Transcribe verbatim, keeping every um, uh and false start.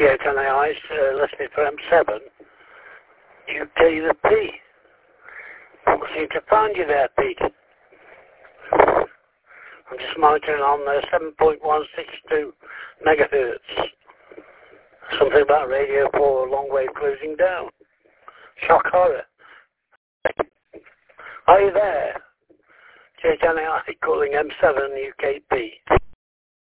G ten A I's uh, listening for M seven, U K the P. I seem to find you there, Pete. I'm just monitoring on uh, seven point one six two megahertz. Something about radio for long wave closing down. Shock horror. Are you there? J ten A I calling M seven U K P.